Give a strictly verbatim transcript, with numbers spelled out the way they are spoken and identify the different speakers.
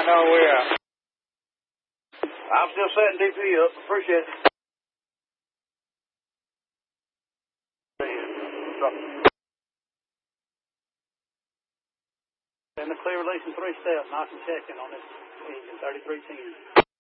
Speaker 1: I know we are.
Speaker 2: I'm still setting D P up. Appreciate it. In the clear release in three steps, nice and checking on this engine, thirty-three ten.